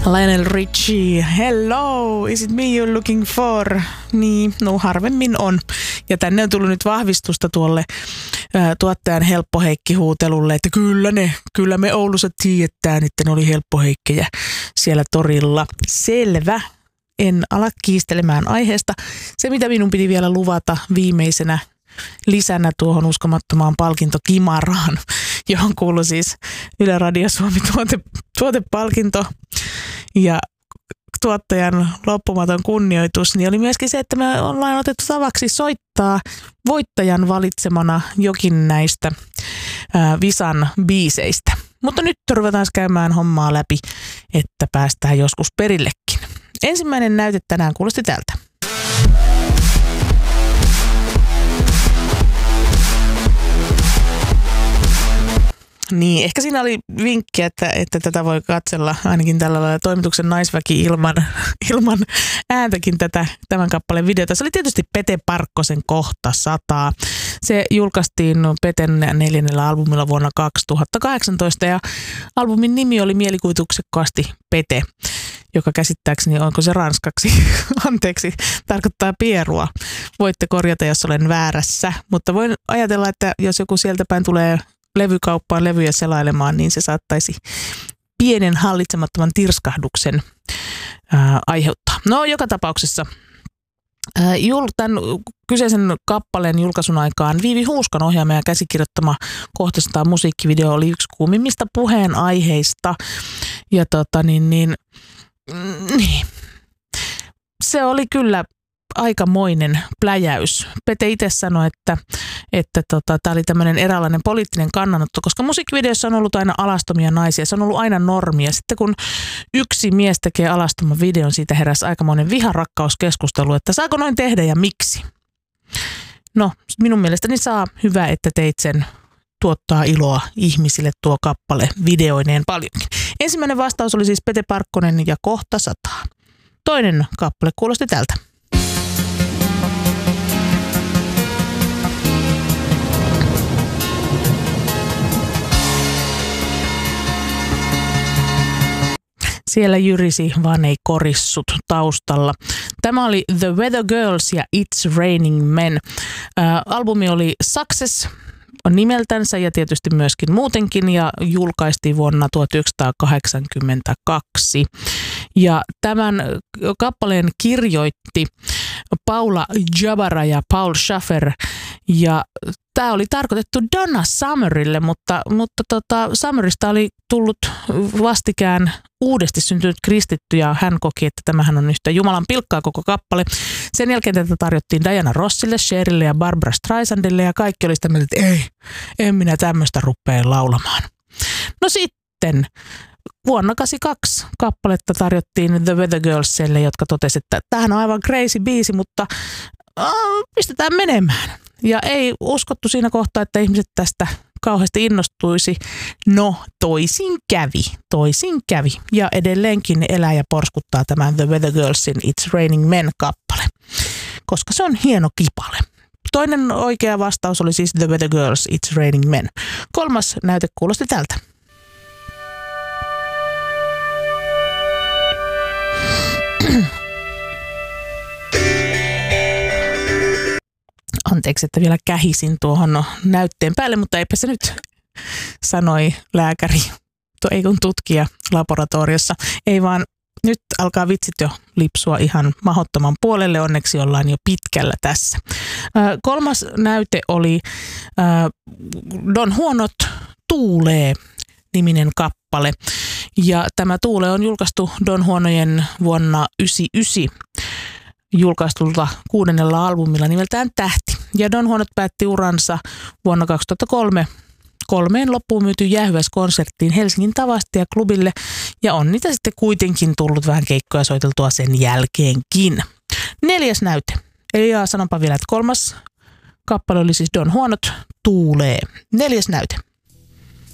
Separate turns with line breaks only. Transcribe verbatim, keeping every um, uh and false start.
Lionel Richie, hello, is it me you're looking for? Niin, no harvemmin on. Ja tänne on tullut nyt vahvistusta tuolle ää, tuottajan helppoheikki-huutelulle, että kyllä ne, kyllä me Oulussa tiedetään, että ne oli helppoheikkejä siellä torilla. Selvä, en ala kiistelemään aiheesta. Se, mitä minun piti vielä luvata viimeisenä lisänä tuohon uskomattomaan palkintokimaraan, johon kuului siis Yle Radio Suomi tuote, tuotepalkinto ja tuottajan loppumaton kunnioitus, niin oli myöskin se, että me ollaan otettu tavaksi soittaa voittajan valitsemana jokin näistä ää, Visan biiseistä. Mutta nyt ruvetaan käymään hommaa läpi, että päästään joskus perillekin. Ensimmäinen näyte tänään kuulosti tältä. Niin, ehkä siinä oli vinkki, että, että tätä voi katsella ainakin tällä lailla toimituksen naisväki ilman, ilman ääntäkin tätä, tämän kappaleen videota. Se oli tietysti Pete Parkkosen Kohta sata. Se julkaistiin Peten neljännellä albumilla vuonna kaksituhattakahdeksantoista ja albumin nimi oli mielikuvituksekkaasti Pete, joka käsittääkseni, onko se ranskaksi, anteeksi, tarkoittaa pierua. Voitte korjata, jos olen väärässä, mutta voin ajatella, että jos joku sieltä päin tulee levykauppaan levyjä selailemaan, niin se saattaisi pienen hallitsemattoman tirskahduksen ää, aiheuttaa. No, joka tapauksessa ää, jul, tämän kyseisen kappaleen julkaisun aikaan Viivi Huuskan ohjaama ja käsikirjoittama Kohta sata musiikkivideo oli yksi kuumimmista puheenaiheista. Ja tota niin, niin, mm, niin. Se oli kyllä aikamoinen pläjäys. Pete itse sanoi, että että tota, tämä oli tämmöinen eräänlainen poliittinen kannanotto, koska musiikkivideossa on ollut aina alastomia naisia, se on ollut aina normia. Sitten kun yksi mies tekee alastoman videon, siitä heräsi aikamoinen viharakkauskeskustelu, että saako noin tehdä ja miksi? No, minun mielestäni saa, hyvä, että teit sen, tuottaa iloa ihmisille tuo kappale videoineen paljonkin. Ensimmäinen vastaus oli siis Pete Parkkonen ja Kohta sata. Toinen kappale kuulosti tältä. Siellä jyrisi, vaan ei korissut taustalla. Tämä oli The Weather Girls ja It's Raining Men. Ä, albumi oli Success nimeltänsä ja tietysti myöskin muutenkin ja julkaistiin vuonna tuhatyhdeksänsataakahdeksankymmentäkaksi. Ja tämän kappaleen kirjoitti Paula Jabara ja Paul Schaffer ja tämä oli tarkoitettu Donna Summerille, mutta, mutta tota, Summerista oli tullut vastikään uudesti syntynyt kristitty ja hän koki, että tämähän on yhtä Jumalan pilkkaa koko kappale. Sen jälkeen tätä tarjottiin Diana Rossille, Cherille ja Barbara Streisandille ja kaikki oli sitä mieltä, että ei, en minä tämmöistä rupea laulamaan. No sitten vuonna kahdeksankymmentäkaksi kappaletta tarjottiin The Weather Girlsille, jotka totesivat, että tämähän on aivan crazy biisi, mutta äh, pistetään menemään. Ja ei uskottu siinä kohtaa, että ihmiset tästä kauheasti innostuisi. No, toisin kävi, toisin kävi. Ja edelleenkin elää ja porskuttaa tämän The Weather Girlsin It's Raining Men -kappale, koska se on hieno kipale. Toinen oikea vastaus oli siis The Weather Girls, It's Raining Men. Kolmas näyte kuulosti tältä. Anteeksi, että vielä kähisin tuohon näytteen päälle, mutta eipä se nyt, sanoi lääkäri, ei kun tutkija laboratoriossa. Ei vaan, nyt alkaa vitsit jo lipsua ihan mahdottoman puolelle, onneksi ollaan jo pitkällä tässä. Ö, kolmas näyte oli ö, Don Huonot Tuulee -niminen kappale. Ja tämä Tuule on julkaistu Don Huonojen vuonna yhdeksänkymmentäyhdeksän. Julkaistulta kuudennella albumilla nimeltään Tähti. Ja Don Huonot päätti uransa vuonna kaksituhattakolme kolmeen loppuun myyty jäähyväiskonserttiin Helsingin Tavastia klubille ja on niitä sitten kuitenkin tullut vähän keikkoja soiteltua sen jälkeenkin. Neljäs näyte. Eli ja sanonpa vielä, että kolmas kappale oli siis Don Huonot Tuulee. Neljäs näyte.